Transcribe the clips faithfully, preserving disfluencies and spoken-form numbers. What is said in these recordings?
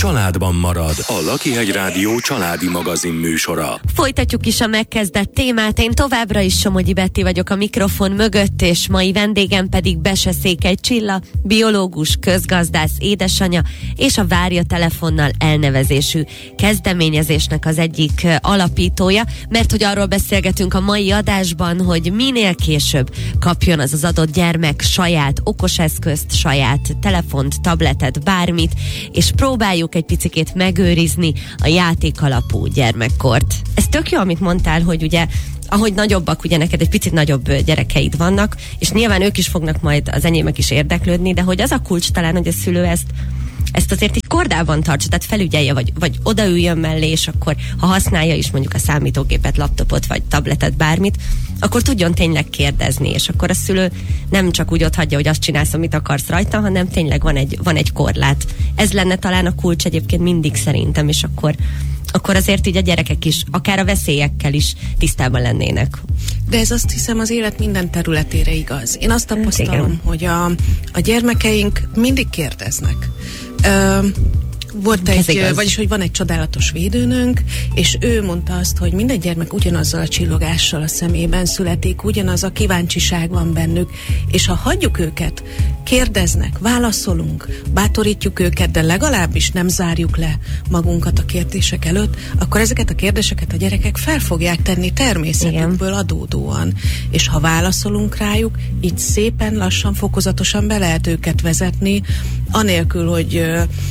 családban marad. A Lakihegy Rádió családi magazin műsora. Folytatjuk is a megkezdett témát. Én továbbra is Somogyi Betti vagyok a mikrofon mögött, és mai vendégem pedig Bese Székely Csilla, biológus, közgazdász, édesanyja, és a Várja telefonnal elnevezésű kezdeményezésnek az egyik alapítója, mert hogy arról beszélgetünk a mai adásban, hogy minél később kapjon az az adott gyermek saját okoseszközt, saját telefont, tabletet, bármit, és próbáljuk egy picikét megőrizni a játék alapú gyermekkort. Ez tök jó, amit mondtál, hogy ugye ahogy nagyobbak, ugye neked egy picit nagyobb gyerekeid vannak, és nyilván ők is fognak majd az enyémek is érdeklődni, de hogy az a kulcs talán, hogy a szülő ezt ezt azért így kordában tartsa, tehát felügyelje, vagy, vagy odaüljön mellé, és akkor, ha használja is mondjuk a számítógépet, laptopot, vagy tabletet, bármit, akkor tudjon tényleg kérdezni, és akkor a szülő nem csak úgy ott hagyja, hogy azt csinálsz, amit akarsz rajta, hanem tényleg van egy, van egy korlát. Ez lenne talán a kulcs egyébként mindig szerintem, és akkor akkor azért így a gyerekek is, akár a veszélyekkel is tisztában lennének. De ez azt hiszem az élet minden területére igaz. Én azt tapasztalom, igen, hogy a, a gyermekeink mindig kérdeznek. Ö, Volt egy, vagyis, hogy van egy csodálatos védőnőnk, és ő mondta azt, hogy minden gyermek ugyanazzal a csillogással a szemében születik, ugyanaz a kíváncsiság van bennük, és ha hagyjuk őket, kérdeznek, válaszolunk, bátorítjuk őket, de legalábbis nem zárjuk le magunkat a kérdések előtt, akkor ezeket a kérdéseket a gyerekek fel fogják tenni természetükből adódóan. És ha válaszolunk rájuk, így szépen lassan, fokozatosan be lehet őket vezetni, anélkül, hogy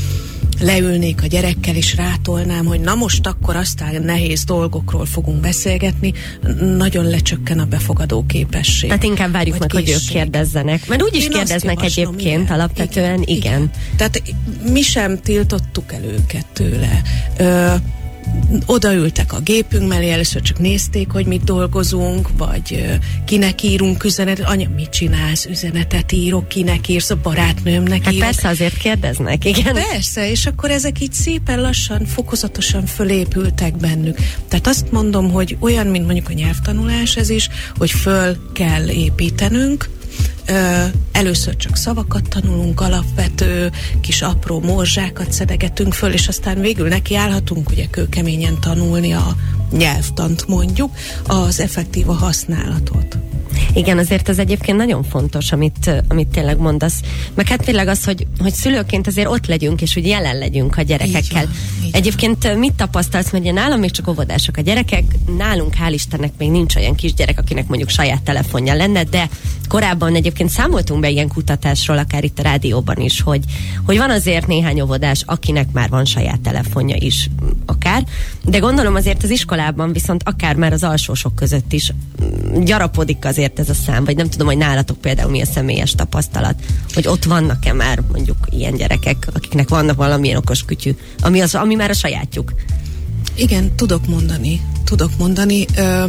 leülnék a gyerekkel, és rátolnám, hogy na most akkor aztán nehéz dolgokról fogunk beszélgetni, nagyon lecsökken a befogadó képesség. Tehát inkább várjuk meg, készség, hogy ők kérdezzenek. Mert úgy is kérdeznek javaslom, egyébként igen, alapvetően, igen, igen. igen. Tehát mi sem tiltottuk el őket tőle. Ö, odaültek a gépünk mellé, először csak nézték, hogy mit dolgozunk, vagy uh, kinek írunk üzenetet. Anya, mit csinálsz? Üzenetet írok, kinek írsz? A barátnőmnek hát írok. Persze, azért kérdeznek, igen. Persze, és akkor ezek így szépen lassan, fokozatosan fölépültek bennük. Tehát azt mondom, hogy olyan, mint mondjuk a nyelvtanulás ez is, hogy föl kell építenünk. Ö, először csak szavakat tanulunk, alapvető kis apró morzsákat szedegetünk föl, és aztán végül nekiállhatunk ugye kőkeményen tanulni a nyelvtant, mondjuk, az effektív a használatot. Igen, azért ez egyébként nagyon fontos, amit, amit tényleg mondasz. Meg hát tényleg az, hogy, hogy szülőként azért ott legyünk, és úgy jelen legyünk a gyerekekkel. Így van, így egyébként van. Mit tapasztalsz, mert nálam még csak óvodások a gyerekek, nálunk hál' Istennek még nincs olyan kisgyerek, akinek mondjuk saját telefonja lenne, de korábban egyébként számoltunk be ilyen kutatásról, akár itt a rádióban is, hogy, hogy van azért néhány óvodás, akinek már van saját telefonja is, akár, de gondolom azért az iskolában viszont akár már az alsósok között is gyarapodik azért ez a szám, vagy nem tudom, hogy nálatok például mi a személyes tapasztalat, hogy ott vannak-e már mondjuk ilyen gyerekek, akiknek vannak valamilyen okos kütyű, ami, az, ami már a sajátjuk. Igen, tudok mondani, tudok mondani, ö,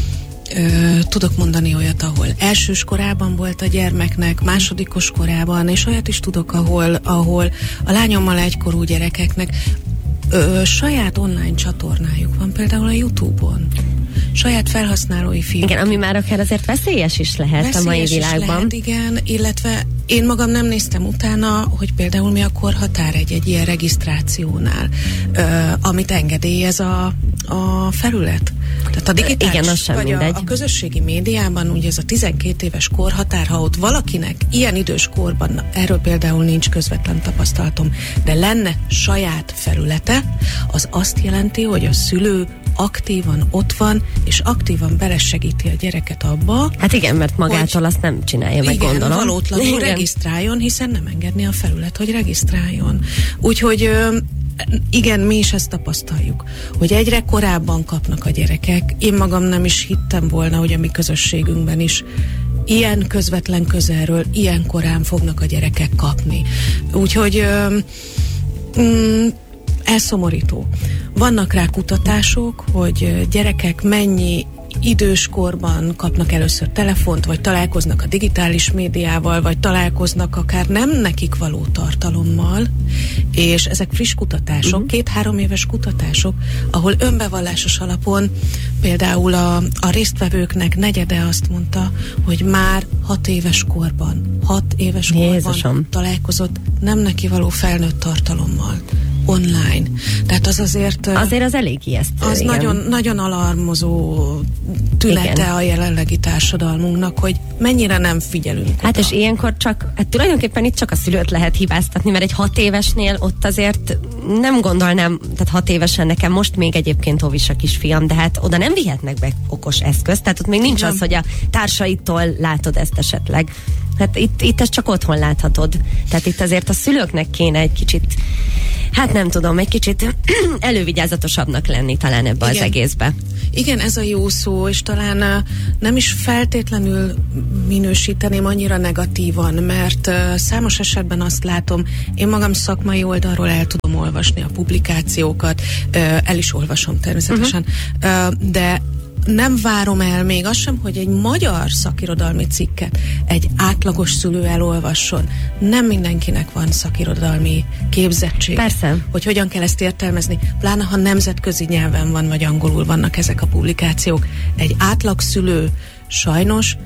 ö, tudok mondani olyat, ahol elsős korában volt a gyermeknek, másodikos korában, és olyat is tudok, ahol, ahol a lányommal egykorú gyerekeknek ö, saját online csatornájuk van, például a YouTube-on. Saját felhasználói fiúk. Igen, ami már akár azért veszélyes is lehet veszélyes a mai világban. Lehet, igen, illetve én magam nem néztem utána, hogy például mi a korhatár egy, egy ilyen regisztrációnál, ö, amit engedélyez a, a felület. Tehát a digitális, igen, az sem vagy a, a közösségi médiában ugye ez a tizenkét éves korhatár, ha ott valakinek ilyen idős korban, erről például nincs közvetlen tapasztalatom, de lenne saját felülete, az azt jelenti, hogy a szülő aktívan ott van, és aktívan belesegíti a gyereket abba. Hát igen, mert magától hogy, azt nem csinálja, meg igen, gondolom. valótlanul igen, regisztráljon, hiszen nem engedni a felület, hogy regisztráljon. Úgyhogy igen, mi is ezt tapasztaljuk, hogy egyre korábban kapnak a gyerekek. Én magam nem is hittem volna, hogy a mi közösségünkben is ilyen közvetlen közelről, ilyen korán fognak a gyerekek kapni. Úgyhogy mm, elszomorító. Vannak rá kutatások, hogy gyerekek mennyi időskorban kapnak először telefont, vagy találkoznak a digitális médiával, vagy találkoznak akár nem nekik való tartalommal, és ezek friss kutatások, uh-huh. két-három éves kutatások, ahol önbevallásos alapon például a, a résztvevőknek negyede azt mondta, hogy már hat éves korban, hat éves Jézusom. korban találkozott nem neki való felnőtt tartalommal. online. Tehát az azért... Azért az elég ijesztő. Az igen. nagyon, nagyon alarmozó tünete igen. a jelenlegi társadalmunknak, hogy mennyire nem figyelünk. Hát oda. és ilyenkor csak, hát tulajdonképpen itt csak a szülőt lehet hibáztatni, mert egy hat évesnél ott azért nem gondolnám, tehát hat évesen nekem most még egyébként óvis a kisfiam, de hát oda nem vihetnek be okos eszközt, tehát ott még nincs igen. az, hogy a társaitól látod ezt esetleg. Hát itt, itt ezt csak otthon láthatod. Tehát itt azért a szülőknek kéne egy kicsit, hát nem tudom, egy kicsit elővigyázatosabbnak lenni talán ebbe igen. az egészbe. Igen, ez a jó szó, és talán uh, nem is feltétlenül minősíteném annyira negatívan, mert uh, számos esetben azt látom, én magam szakmai oldalról el tudom olvasni a publikációkat, uh, el is olvasom természetesen, uh-huh. uh, de nem várom el még azt sem, hogy egy magyar szakirodalmi cikket egy átlagos szülő elolvasson. Nem mindenkinek van szakirodalmi képzettsége. Persze. Hogy hogyan kell ezt értelmezni. Pláne, ha nemzetközi nyelven van, vagy angolul vannak ezek a publikációk. Egy átlag szülő sajnos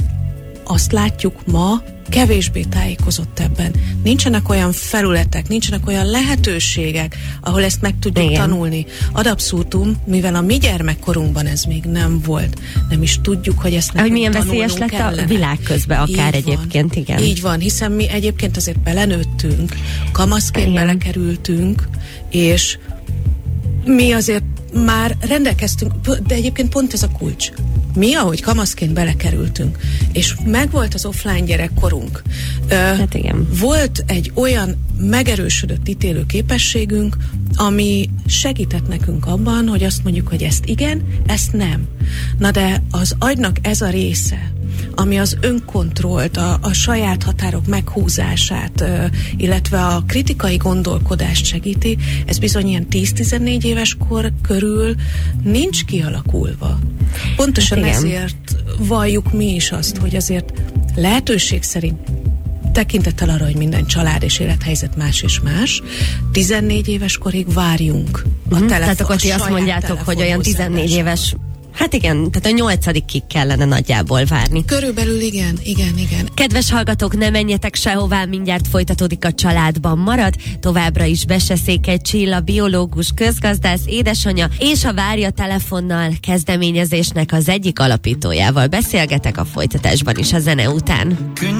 azt látjuk ma, kevésbé tájékozott ebben. Nincsenek olyan felületek, nincsenek olyan lehetőségek, ahol ezt meg tudjuk igen. tanulni. Ad abszurdum, mivel a mi gyermekkorunkban ez még nem volt. Nem is tudjuk, hogy ezt hogy milyen veszélyes lett kellene. A világ közben akár így egyébként, van. igen. Így van, hiszen mi egyébként azért belenőttünk, kamaszként igen. belekerültünk, és mi azért már rendelkeztünk, de egyébként pont ez a kulcs. Mi, ahogy kamaszként belekerültünk, és megvolt az offline gyerekkorunk. Hát igen. Volt egy olyan megerősödött ítélő képességünk, ami segített nekünk abban, hogy azt mondjuk, hogy ezt igen, ezt nem. Na de az agynak ez a része, ami az önkontrollt, a, a saját határok meghúzását, illetve a kritikai gondolkodást segíti, ez bizony ilyen tíz-tizennégy éves kor körül nincs kialakulva. Pontosan hát ezért valljuk mi is azt, hogy azért lehetőség szerint tekintettel arra, hogy minden család és élethelyzet más és más, tizennégy éves korig várjunk a mm-hmm. telefon. Tehát akkor ti azt mondjátok, hogy olyan tizennégy éves, hát igen, tehát a nyolcadikig kellene nagyjából várni. Körülbelül igen, igen, igen. Kedves hallgatók, ne menjetek sehová, mindjárt folytatódik a Családban marad, továbbra is Beseszékely Csilla, biológus, közgazdász, édesanyja és a Várja telefonnal kezdeményezésnek az egyik alapítójával beszélgetek a folytatásban is a zene után.